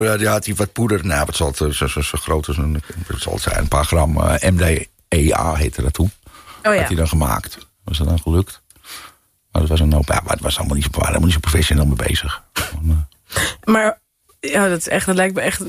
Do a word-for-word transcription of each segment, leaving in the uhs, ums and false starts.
Ja, die had hij wat poeder. Nou, wat zal het zo, zo, zo groot als een, het zal het zijn, een paar gram uh, M D E A heette dat toen. Oh ja. Had hij dan gemaakt. Was dat dan gelukt? Maar dat was een hoop. Ja, maar het was allemaal niet zo, helemaal niet zo professioneel mee bezig. Maar ja, dat is echt, dat lijkt me echt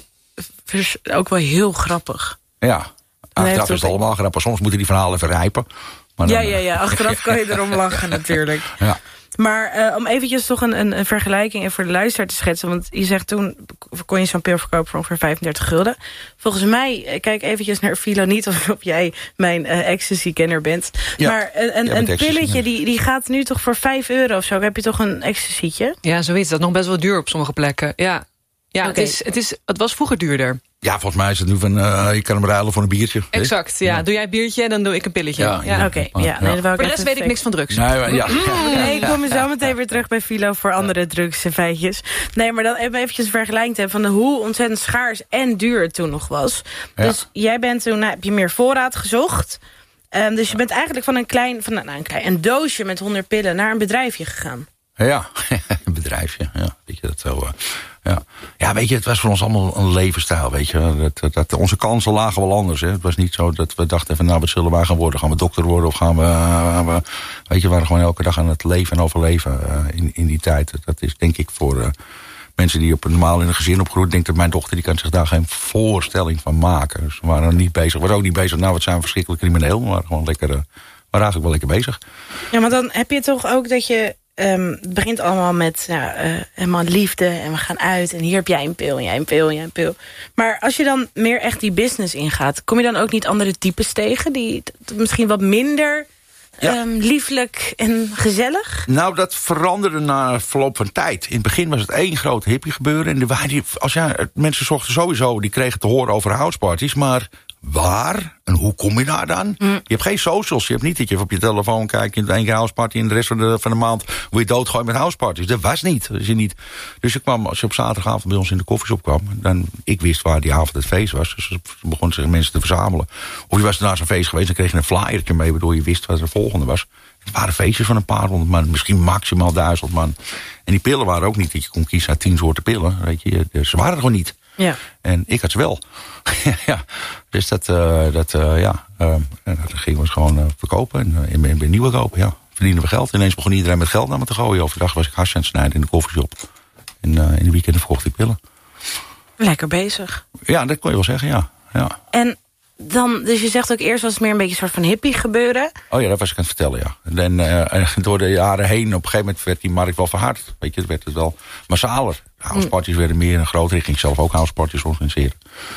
ook wel heel grappig. Ja, achteraf is het allemaal grappig. Soms moeten die verhalen even rijpen. Maar dan, ja, ja, ja, achteraf kan je erom lachen natuurlijk. Ja. Maar uh, om eventjes toch een, een, een vergelijking voor de luisteraar te schetsen. Want je zegt toen kon je zo'n pil verkopen voor ongeveer vijfendertig gulden. Volgens mij, kijk eventjes naar Philo, niet of, of jij mijn uh, ecstasy-kenner bent. Ja, maar een, een, een pilletje die, die gaat nu toch voor vijf euro of zo. Heb je toch een ecstasytje? Ja, zoiets. Dat is nog best wel duur op sommige plekken. Ja, ja okay. het, is, het, is, het was vroeger duurder. Ja, volgens mij is het nu van, uh, je kan hem ruilen voor een biertje. Exact, ja. ja. Doe jij een biertje en dan doe ik een pilletje. Ja, ja. ja. Oké, okay, ja. nee, voor de rest weet ik niks van drugs. Nee, maar, ja. nee, ik kom zo meteen weer terug bij Philo voor andere drugsfeitjes. Nee, maar dan even eventjes vergelijkt hebben van de hoe ontzettend schaars en duur het toen nog was. Ja. Dus jij bent toen, nou, heb je meer voorraad gezocht. Um, dus je bent eigenlijk van een klein, van nou, een klein, een doosje met honderd pillen naar een bedrijfje gegaan. Ja, een bedrijfje, ja. Weet je, dat zo... Uh, Ja. ja, weet je, het was voor ons allemaal een levensstijl, weet je. Dat, dat, dat, onze kansen lagen wel anders, hè. Het was niet zo dat we dachten van, nou, wat zullen wij gaan worden? Gaan we dokter worden of gaan we... Gaan we weet je, we waren gewoon elke dag aan het leven en overleven uh, in, in die tijd. Dat is denk ik voor uh, mensen die op normaal in een gezin opgroeien... denk dat mijn dochter, die kan zich daar geen voorstelling van maken. Dus we waren niet bezig, we waren ook niet bezig... nou, wat zijn we verschrikkelijk crimineel, we waren gewoon lekker... Uh, we waren eigenlijk wel lekker bezig. Ja, maar dan heb je toch ook dat je... Um, het begint allemaal met ja, uh, helemaal liefde en we gaan uit... en hier heb jij een pil en jij een pil en jij een pil. Maar als je dan meer echt die business ingaat... kom je dan ook niet andere types tegen... die t- misschien wat minder ja. um, lieflijk en gezellig? Nou, dat veranderde na verloop van tijd. In het begin was het één groot hippie gebeuren. En de, die, als ja, mensen zochten sowieso, die kregen te horen over houseparties... maar waar en hoe kom je daar dan? Mm. Je hebt geen socials. Je hebt niet dat je op je telefoon kijkt... in één keer houseparty en de rest van de, van de maand... hoe je doodgooit met houseparties. Dat was niet. Dat is je niet. Dus je kwam, als je op zaterdagavond bij ons in de koffieshop kwam... dan ik wist waar die avond het feest was. Dus begonnen zich mensen te verzamelen. Of je was naar zo'n feest geweest... dan kreeg je een flyertje mee... waardoor je wist wat er volgende was. Het waren feestjes van een paar honderd man. Misschien maximaal duizend man. En die pillen waren ook niet dat je kon kiezen uit tien soorten pillen. Weet je, ze waren er gewoon niet. Ja. En ik had ze wel. ja. Dus dat, uh, dat uh, ja, uh, dat gingen we gewoon uh, verkopen en uh, in nieuwe kopen, ja. Verdienen we geld. Ineens begon iedereen met geld naar me te gooien. Overdag was ik hash aan het snijden in de koffieshop. En uh, in de weekenden verkocht ik pillen. Lekker bezig. Ja, dat kon je wel zeggen, ja. ja. En dan, dus je zegt ook eerst was het meer een beetje een soort van hippie gebeuren. Oh ja, dat was ik aan het vertellen, ja. En uh, door de jaren heen, op een gegeven moment werd die markt wel verhard. Weet je, het werd het wel massaler. Houseparties mm. werden meer en groter. Ik ging zelf ook houseparties organiseren.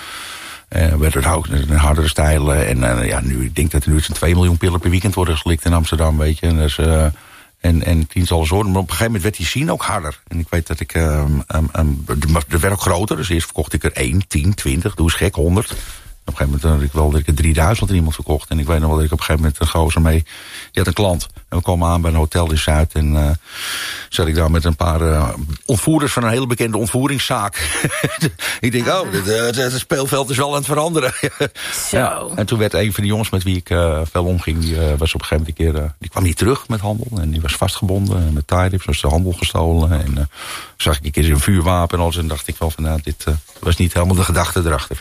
Uh, werd het ook een hardere stijl. En uh, ja, nu, ik denk dat er nu twee miljoen pillen per weekend worden geslikt in Amsterdam, weet je. En, dus, uh, en, en tientallen soorten. Maar op een gegeven moment werd die scene ook harder. En ik weet dat ik... Uh, um, um, er werd ook groter. Dus eerst verkocht ik er één, tien, twintig. Doe eens gek, honderd. Op een gegeven moment had ik wel dat ik er drieduizend in iemand verkocht. En ik weet nog wel dat ik op een gegeven moment een gozer mee... die had een klant. En we kwamen aan bij een hotel in Zuid. En uh, zat ik daar met een paar uh, ontvoerders van een hele bekende ontvoeringszaak. ik denk, oh, het, het, het speelveld is wel aan het veranderen. Zo. Ja. En toen werd een van de jongens met wie ik uh, veel omging... die uh, was op een gegeven moment een keer... Uh, die kwam niet terug met handel. En die was vastgebonden. En met tie-rips was de handel gestolen. En uh, zag ik een keer een vuurwapen en alles. En dacht ik wel van, nou, dit uh, was niet helemaal de gedachte erachter.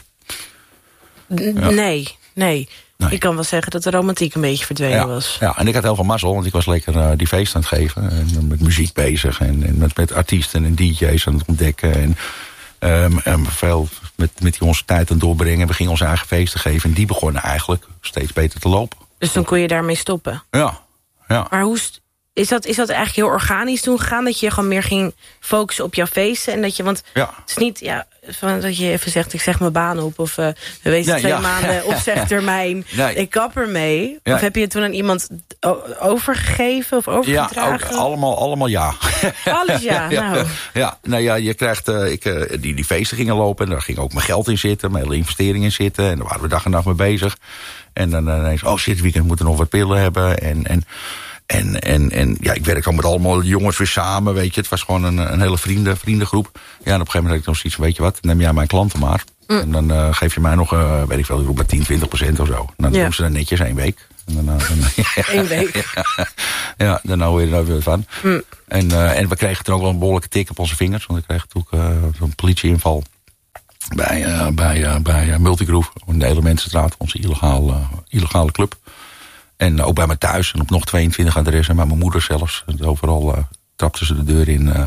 Ja. Nee, nee, nee. Ik kan wel zeggen dat de romantiek een beetje verdwenen ja, was. Ja, en ik had heel veel mazzel, want ik was lekker uh, die feest aan het geven. En met muziek bezig en, en met, met artiesten en D J's aan het ontdekken. En, um, en veel met, met die onze tijd aan doorbrengen. We gingen onze eigen feesten geven en die begonnen eigenlijk steeds beter te lopen. Dus dan kon je daarmee stoppen? Ja, ja. Maar hoe... Is dat, is dat eigenlijk heel organisch toen gegaan? Dat je gewoon meer ging focussen op jouw feesten? En dat je, want ja. het is niet ja, van dat je even zegt... ik zeg mijn baan op of uh, we weten ja, twee ja. maanden opzegtermijn. Nee. Ik kap ermee. Ja. Of heb je het toen aan iemand overgegeven of overgedragen? Ja, ook, allemaal, allemaal ja. Alles ja, ja, nou. Ja, nou ja, je krijgt... Uh, ik, uh, die, die feesten gingen lopen en daar ging ook mijn geld in zitten. Mijn hele investering in zitten. En daar waren we dag en nacht mee bezig. En dan ineens, oh shit, weekend moeten we nog wat pillen hebben. En... en En, en, en ja, ik werk al met allemaal jongens weer samen, weet je. Het was gewoon een, een hele vrienden, vriendengroep. Ja, en op een gegeven moment had ik nog zoiets, weet je wat, neem jij mijn klanten maar. Mm. En dan uh, geef je mij nog, uh, weet ik veel, ik roep maar tien, twintig procent of zo. En dan ja. doen ze dan netjes één week. En dan, uh, dan, Eén week? Ja, ja, dan hou je er weer van. Mm. En, uh, en we kregen toen ook wel een behoorlijke tik op onze vingers. Want we kregen toen uh, zo'n politieinval. Bij, uh, bij, uh, bij uh, Multigroove, in de Elementenstraat, onze illegale, uh, illegale club. En uh, ook bij me thuis en op nog tweeëntwintig adressen. Bij mijn moeder zelfs. En overal uh, trapten ze de deur in. Uh.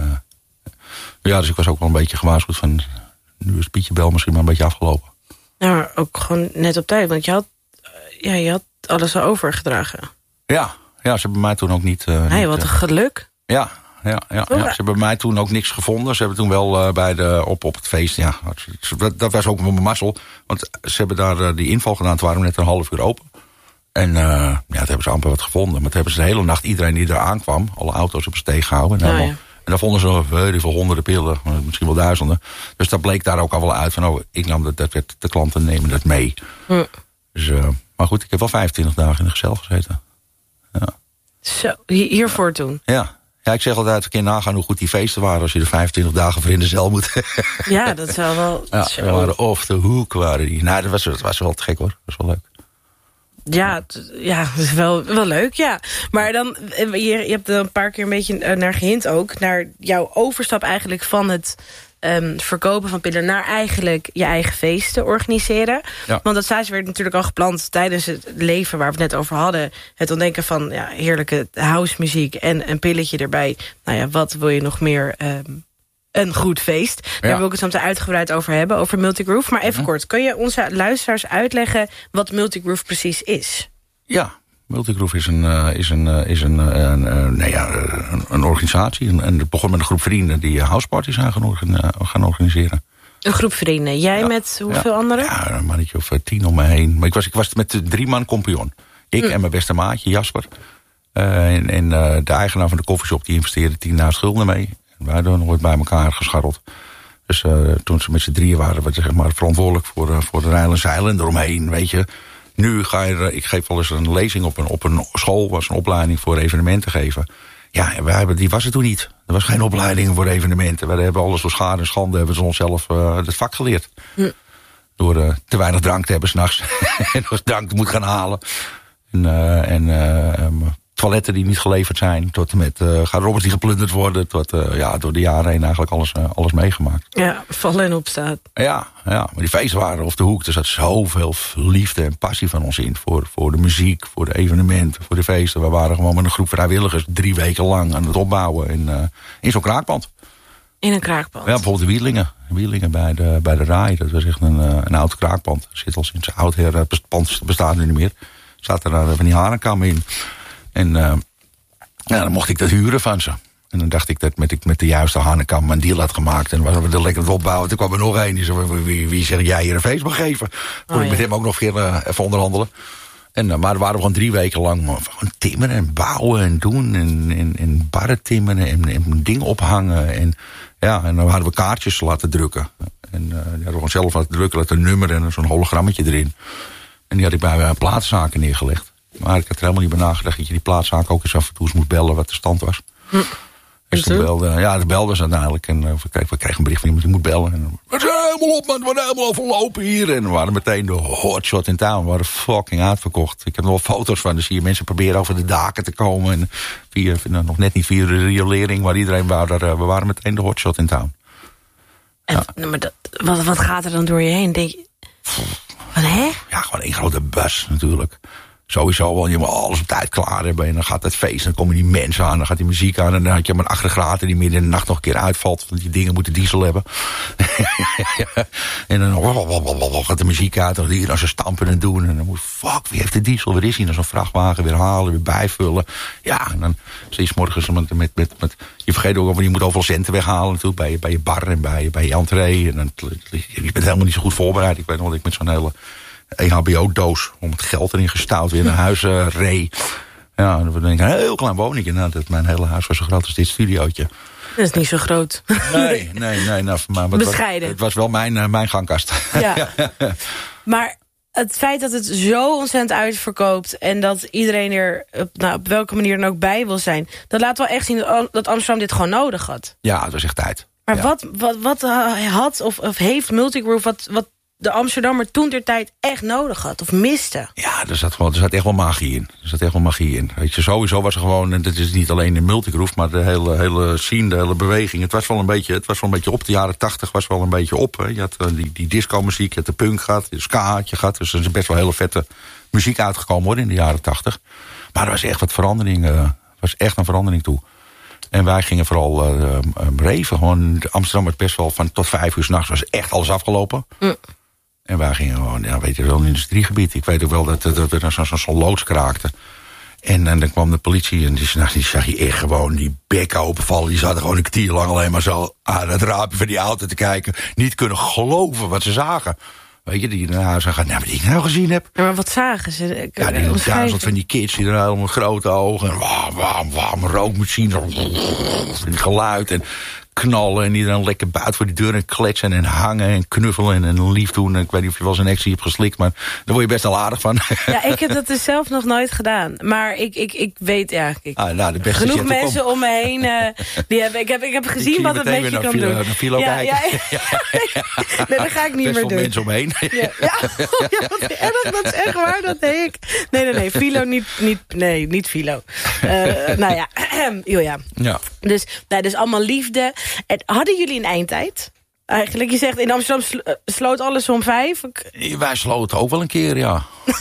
Ja, dus ik was ook wel een beetje gewaarschuwd van... nu is Pietje Bel misschien maar een beetje afgelopen. Ja, maar ook gewoon net op tijd. Want je had, ja, je had alles al overgedragen. Ja, ja, ze hebben mij toen ook niet... Uh, nee, niet, wat een uh, geluk. Ja, ja, ja, ja, ze hebben mij toen ook niks gevonden. Ze hebben toen wel uh, bij de, op, op het feest... Ja, dat, dat was ook mijn mazzel. Want ze hebben daar uh, die inval gedaan. Het waren net een half uur open. En uh, ja, toen hebben ze amper wat gevonden. Maar toen hebben ze de hele nacht iedereen die er aankwam... alle auto's op steeg gehouden. En, oh, ja. en dan vonden ze uh, veel honderden pillen. Misschien wel duizenden. Dus dat bleek daar ook al wel uit. Van, oh, ik nam dat, dat werd, de klanten nemen dat mee. Hm. Dus, uh, maar goed, ik heb wel vijfentwintig dagen in de gezel gezeten. Ja. Zo, hiervoor toen? Ja. Ja, ik zeg altijd, een keer nagaan hoe goed die feesten waren... als je er vijfentwintig dagen voor in de cel moet. Ja, dat zou wel... Ja, zo. we waren off the hook, waren die. Nou, dat was, dat was wel te gek, hoor. Dat was wel leuk. Ja, ja, dat is wel, wel leuk, ja. Maar dan, je, je hebt er een paar keer een beetje naar gehint ook... naar jouw overstap eigenlijk van het... Um, verkopen van pillen naar eigenlijk je eigen feesten organiseren. Ja. Want dat stage werd natuurlijk al gepland tijdens het leven waar we het net over hadden. Het ontdekken van ja, heerlijke housemuziek en een pilletje erbij. Nou ja, wat wil je nog meer? Um, een goed feest. Daar ja. wil ik het zo meteen uitgebreid over hebben, over Multigroove. Maar even mm-hmm. kort, kun je onze luisteraars uitleggen wat Multigroove precies is? Ja. Multigroove is een, uh, is een, uh, is een, uh, een, uh, nee, ja, een, een organisatie. En, en het begon met een groep vrienden die uh, houseparties gaan, gaan, uh, gaan organiseren. Een groep vrienden. Jij ja, met hoeveel ja, anderen? Ja, een mannetje of uh, tien om me heen. Maar ik was, ik was met drie man compagnon. Ik mm. en mijn beste maatje, Jasper. Uh, en en uh, de eigenaar van de koffieshop die investeerde tienduizend gulden mee. En wij hadden nooit bij elkaar gescharreld. Dus uh, toen ze met z'n drieën waren, we zeg maar verantwoordelijk voor, uh, voor de rijlen zeilen eromheen, weet je. Nu ga je, ik geef wel eens een lezing op een, op een school, was een opleiding voor evenementen geven. Ja, wij hebben, die was er toen niet. Er was geen opleiding voor evenementen. We hebben alles door schade en schande, hebben ze onszelf uh, het vak geleerd. Hm. Door uh, te weinig drank te hebben s'nachts. En door drank te moeten gaan halen. En, uh, en uh, um, toiletten die niet geleverd zijn. Tot en met uh, garderobers die geplunderd worden. Tot, uh, ja, door de jaren heen eigenlijk alles, uh, alles meegemaakt. Ja, vallen en opstaan. Ja, ja, maar die feesten waren op de hoek. Er zat zoveel liefde en passie van ons in. Voor, voor de muziek, voor de evenementen, voor de feesten. We waren gewoon met een groep vrijwilligers drie weken lang aan het opbouwen. In, uh, in zo'n kraakpand. In een kraakpand? Ja, bijvoorbeeld de Wielingen. Wielingen bij de, bij de Rai. Dat was echt een, uh, een oud kraakpand. Er zit al sinds oud her. Het pand bestaat nu niet meer. Er zaten daar van die harenkammen in. En uh, ja, dan mocht ik dat huren van ze. En dan dacht ik dat met, ik met de juiste Hanekam een deal had gemaakt. En was we er lekker het opbouwen. Toen kwam er nog een. Die zei, wie, wie zeg jij hier een feest mag geven? Kon oh, ik ja. met hem ook nog weer uh, even onderhandelen. En, uh, maar er waren we gewoon drie weken lang gewoon timmeren en bouwen en doen. En, en, en barren timmeren en, en dingen ophangen. En, ja, en dan hadden we kaartjes laten drukken. En uh, die hadden we gewoon zelf laten drukken. Laten nummeren en zo'n hologrammetje erin. En die had ik bij uh, plaatszaken neergelegd. Maar ik had er helemaal niet bij nagedacht dat je die plaatszaak ook eens af en toe eens moet bellen wat de stand was. Hm. Dus toen belde, ja, de belde ze uiteindelijk. En uh, we, kregen, we kregen een bericht van iemand die moet bellen. En, we zijn helemaal op, man. We zijn helemaal overlopen hier. En we waren meteen de hotshot in town. We waren fucking uitverkocht. Ik heb nog wel foto's van. Dan zie je mensen proberen over de daken te komen. En via, nou, nog net niet via de riolering. Maar iedereen wou daar. Uh, we waren meteen de hotshot in town. En, ja. maar dat, wat, wat gaat er dan door je heen? Denk je, wat, hè? Ja, gewoon één grote bus natuurlijk. Sowieso wel, je moet alles op tijd klaar hebben. En dan gaat het feest, dan komen die mensen aan, dan gaat die muziek aan. En dan had je maar een aggregaten die midden in de nacht nog een keer uitvalt. Want die dingen moeten diesel hebben. En dan gaat de muziek uit. En dan ze stampen en doen. En dan moet, fuck, wie heeft de diesel? Waar is hij? Dan zo'n vrachtwagen weer halen, weer bijvullen. Ja, en dan zie je 's morgens met, met, met, met... Je vergeet ook, je moet overal centen weghalen natuurlijk. Bij je, bij je bar en bij, bij je entree. En dan, je bent helemaal niet zo goed voorbereid. Ik weet nog dat ik met zo'n hele... E H B O-doos om het geld erin gestouwd weer naar huis uh, reed. Ja, dat was een heel klein woningje. Nou, dat mijn hele huis was zo groot als dit studiootje. Dat is niet zo groot. Nee, nee, nee. Nou, maar het bescheiden. Was, het was wel mijn, uh, mijn gangkast. Ja. Maar het feit dat het zo ontzettend uitverkoopt... en dat iedereen er op, nou, op welke manier dan ook bij wil zijn... dat laat wel echt zien dat Amsterdam dit gewoon nodig had. Ja, het was echt tijd. Maar ja. wat, wat, wat had of, of heeft Multigroove... Wat, wat de Amsterdammer toen ter tijd echt nodig had of miste. Ja, er zat, gewoon, er zat echt wel magie in. Er zat echt wel magie in. Weet je, sowieso was er gewoon, en dat is niet alleen de Multigroove, maar de hele, hele scene, de hele beweging. Het was wel een beetje, het was wel een beetje op. De jaren tachtig was wel een beetje op. Hè. Je had uh, die, die disco muziek, je had de punk gehad, de ska had je gehad. Dus er is best wel hele vette muziek uitgekomen hoor, in de jaren tachtig. Maar er was echt wat verandering, uh, er was echt een verandering toe. En wij gingen vooral uh, um, reven. Gewoon, Amsterdam was best wel van tot vijf uur 's nachts was echt alles afgelopen. Mm. En wij gingen gewoon, ja, weet je wel, een industriegebied. Ik weet ook wel dat, dat we zo'n zo, zo loods kraakten. En, en dan kwam de politie en die, nou, die zag je echt gewoon die bekken openvallen. Die zaten gewoon een kwartier lang alleen maar zo aan het raampje van die auto te kijken. Niet kunnen geloven wat ze zagen. Weet je, die naar huis gaan, nou, wat ik nou gezien heb. Ja, maar wat zagen ze? Ja, die duizend van die kids, die er helemaal grote ogen. En wam, wam, wam, rookmachine. En geluid en knallen. En die dan lekker buiten voor die deur en kletsen en hangen en knuffelen en lief doen. En ik weet niet of je wel eens een actie hebt geslikt, maar daar word je best wel aardig van. Ja, ik heb dat dus zelf nog nooit gedaan. Maar ik, ik, ik weet, ja, ik, ah, nou, de beste genoeg mensen om me heen. Uh, die hebben, ik, heb, ik heb gezien wat het met je kan doen. Naar Philo ja, kijken. Ja, ja. Nee, dat ga ik niet best meer doen. Best veel mensen omheen. Ja, ja. Ja, wat erg, dat is echt waar, dat deed ik. Nee, nee, nee, Philo niet, niet, nee, niet Philo. Uh, nou ja, joh, ja. Ja. Dus, nou, dus allemaal liefde. En hadden jullie een eindtijd? Eigenlijk, je zegt in Amsterdam slo sloot alles om vijf. Wij sloten ook wel een keer, ja.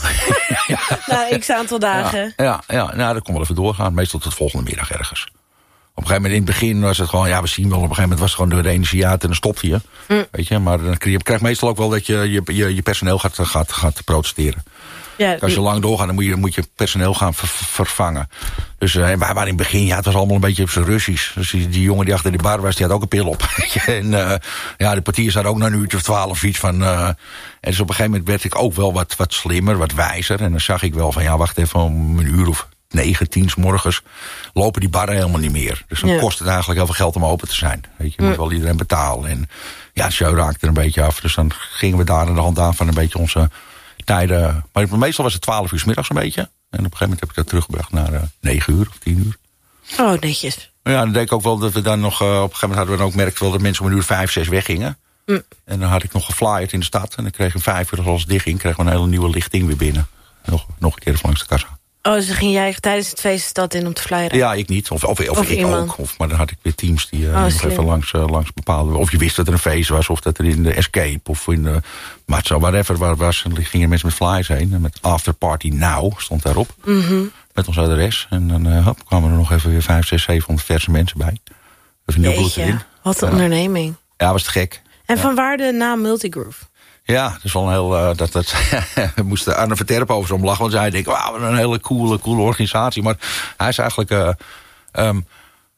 Ja. Nou, x aantal dagen. Ja, ja, ja, nou, dat kon wel even doorgaan. Meestal tot de volgende middag ergens. Op een gegeven moment, in het begin was het gewoon, ja, we zien wel, op een gegeven moment was het gewoon de energie uit en dan stopte je. Mm. Weet je, maar dan krijg je krijgt meestal ook wel dat je je, je, je personeel gaat, gaat, gaat protesteren. Ja, als je lang doorgaat, dan moet je, moet je personeel gaan ver, vervangen. Dus uh, wij waren in het begin, ja, het was allemaal een beetje op zijn Russisch. Dus die, die jongen die achter die bar was, die had ook een pil op. En uh, ja, de portier zat ook na een uurtje of twaalf iets van. Uh, en dus op een gegeven moment werd ik ook wel wat, wat slimmer, wat wijzer. En dan zag ik wel van, ja, wacht even, om een uur of negen, tien 's morgens lopen die barren helemaal niet meer. Dus dan ja. kost het eigenlijk heel veel geld om open te zijn. Weet je, je moet ja. wel iedereen betalen. En ja, de show raakte er een beetje af. Dus dan gingen we daar aan de hand aan van een beetje onze tijden. Maar meestal was het twaalf uur 's middags een beetje. En op een gegeven moment heb ik dat teruggebracht naar uh, negen uur of tien uur. Oh, netjes. Ja, dan denk ik ook wel dat we dan nog, uh, op een gegeven moment hadden we dan ook merkt wel dat mensen om een uur vijf, zes weggingen. Mm. En dan had ik nog geflyerd in de stad. En dan kreeg ik een vijf uur als alles dicht ging, kreeg we een hele nieuwe lichting weer binnen. Nog, nog een keer even langs de kassa. Oh, dus ging jij tijdens het feest de stad in om te flyeren? Ja, ik niet. Of, of, of, of ik iemand. ook. Of, maar dan had ik weer teams die uh, oh, nog even langs, uh, langs bepaalde. Of je wist dat er een feest was, of dat er in de Escape, of in de Matzo, whatever waar was. En dan gingen mensen met flyers heen. En met After Party Now stond daarop. Mm-hmm. Met ons adres. En dan uh, hop, kwamen er nog even weer vijf, zes, zevenhonderd verse mensen bij. Even nieuw bloed erin. Wat een ja. onderneming. Ja, was te gek. En ja. van waar de naam Multigroove? Ja, dat is wel een heel. Uh, dat, dat, we moesten Arne Verterp over zo'n lachen. Want zij denkt, wauw, wat een hele coole, coole organisatie. Maar hij is eigenlijk. Uh, um,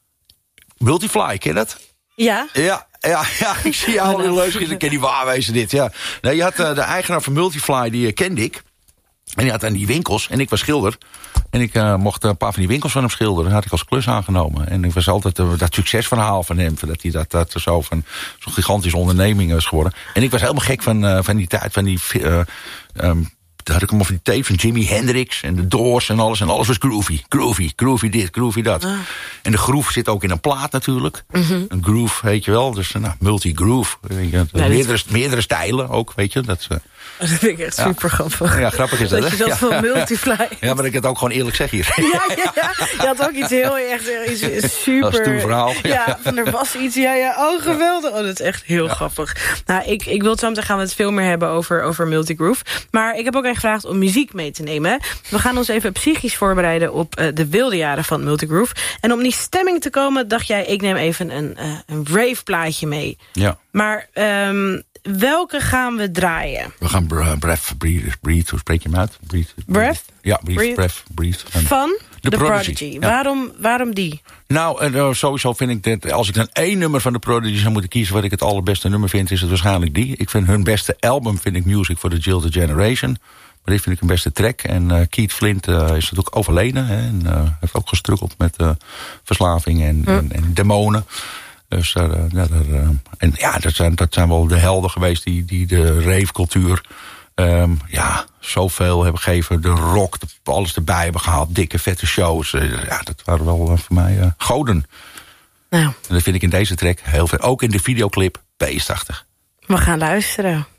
Multifly, ken je dat? Ja. Ja, ja, ja, ik zie jou al heel leuk. Ik ken die waarwezen dit. Ja. Nee, je had uh, de eigenaar van Multifly, die uh, kende ik. En die had aan die winkels. En ik was schilder. En ik uh, mocht een paar van die winkels van hem schilderen. Dat had ik als klus aangenomen. En ik was altijd uh, dat succesverhaal van hem. Dat hij dat, dat zo van zo'n gigantische onderneming is geworden. En ik was helemaal gek van, uh, van die tijd. Van die, uh, um, daar had ik hem over die tape van Jimi Hendrix en de Doors en alles. En alles was groovy. Groovy, groovy dit, groovy dat. Ah. En de groove zit ook in een plaat natuurlijk. Mm-hmm. Een groove, weet je wel. Dus nou, multi-groove. Ja, meerdere, dit... meerdere stijlen ook, weet je. Dat, uh, dat vind ik echt super ja. grappig. Ja, grappig is dat, dat hè? je dat van ja. Multifly. Ja, maar ik het ook gewoon eerlijk zeg hier. Ja, ja, ja. Je had ook iets heel echt iets super. Dat is een verhaal. Ja, ja, van er was iets. Ja, ja. Oh, geweldig. Oh, dat is echt heel ja. grappig. Nou, ik, ik wil het zo meteen gaan we het veel meer hebben over, over Multigroove. Maar ik heb ook even gevraagd om muziek mee te nemen. We gaan ons even psychisch voorbereiden op uh, de wilde jaren van Multigroove. En om in die stemming te komen, dacht jij, ik neem even een, uh, een rave plaatje mee. Ja. Maar um, welke gaan we draaien? We gaan Breath, Breathe, breathe, hoe spreek je hem uit? Breathe, breath? Ja, Breathe, Breath, Breathe. Van The, The Prodigy. Prodigy. Ja. Waarom, waarom die? Nou, uh, sowieso vind ik dat als ik dan één nummer van The Prodigy zou moeten kiezen wat ik het allerbeste nummer vind, is het waarschijnlijk die. Ik vind hun beste album, vind ik Music for the Jilted Generation. Maar dit vind ik een beste track. En uh, Keith Flint uh, is natuurlijk overleden. Hè, en uh, heeft ook gestruggeld met uh, verslaving en, hm. en, en demonen. Dus uh, ja, daar, uh, en ja, dat zijn, dat zijn wel de helden geweest die, die de ravecultuur um, ja, zoveel hebben gegeven. De rock, de, alles erbij hebben gehaald. Dikke, vette shows. Uh, ja, dat waren wel uh, voor mij uh, goden. Nou. En dat vind ik in deze track heel veel. Ook in de videoclip beestachtig. We gaan luisteren.